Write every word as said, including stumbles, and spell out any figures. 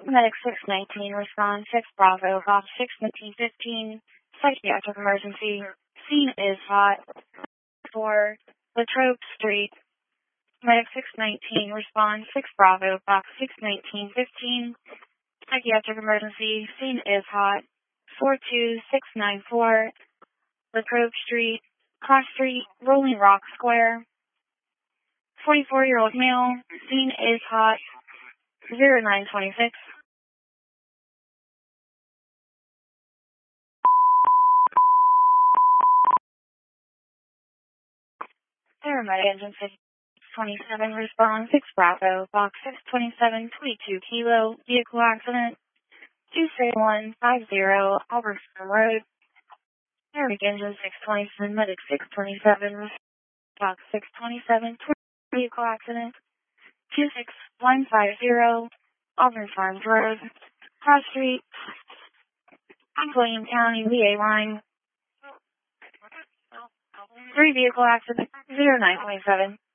Medic six nineteen, respond six Bravo, Box six nineteen fifteen, psychiatric emergency. Scene is hot. four, Latrobe Street. Medic six nineteen, respond six Bravo, Box six nineteen fifteen, psychiatric emergency. Scene is hot. four two six nine four, Latrobe Street, Cross Street, Rolling Rock Square. forty-four-year-old male. Scene is hot. zero nine twenty-six. Paramedic engine six twenty-seven, respond six Bravo, Box six twenty-seven twenty-two Kilo, vehicle accident, two three one five zero, Albert Farm Road. Paramedic engine six twenty-seven, Medic six twenty-seven, Box six twenty-seven, vehicle accident, two six one five zero, Auburn Farms Road, Cross Street, William County, V A line. Three vehicle accident, zero nine twenty-seven.